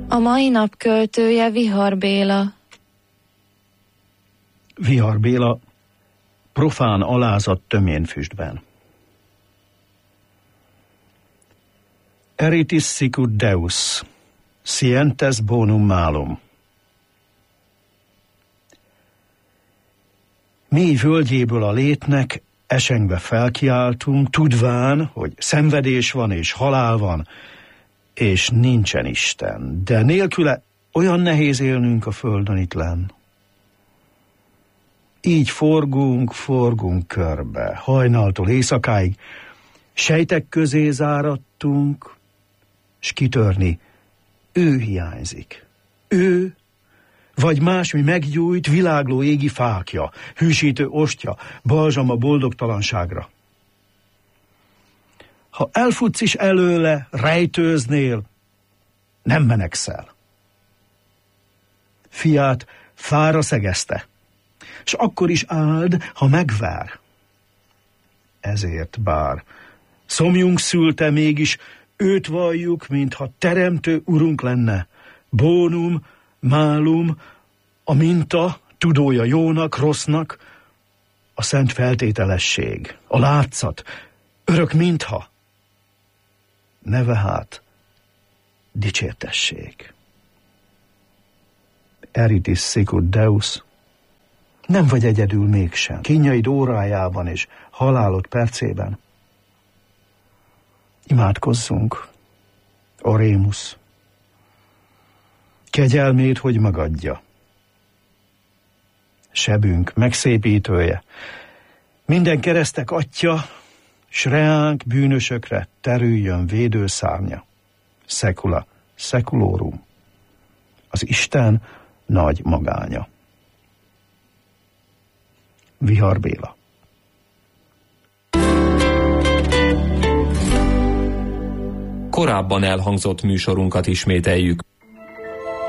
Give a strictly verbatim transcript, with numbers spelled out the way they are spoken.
A mai nap költője Vihar Béla. Vihar Béla, profán alázat tömén füstben. Eritis sicut Deus, scientes bonum malum. Mély völgyéből a létnek esengve felkiáltunk, tudván, hogy szenvedés van és halál van, és nincsen Isten, de nélküle olyan nehéz élnünk a földön itt lenn. Így forgunk, forgunk körbe, hajnaltól éjszakáig, sejtek közé záradtunk, s kitörni, ő hiányzik. Ő, vagy másmi meggyújt, világló égi fákja, hűsítő ostya, balzsam a boldogtalanságra. Ha elfutsz is előle, rejtőznél, nem menekszel. Fiát fára szegezte, s akkor is áld, ha megvár. Ezért bár szomjunk szülte, mégis őt valljuk, mintha teremtő urunk lenne. Bonum, malum, a minta, tudója jónak, rossznak, a szent feltételesség, a látszat, örök mintha. Neve hát dicsértesség. Eritis sicut Deus, nem vagy egyedül mégsem, kínjaid órájában és halálod percében. Imádkozzunk, orémus, kegyelmét, hogy megadja. Sebünk megszépítője, minden keresztek atya, s reánk bűnösökre terüljön védőszárnya. Secula seculorum, az Isten nagy magánya. Vihar Béla. Korábban elhangzott műsorunkat ismételjük.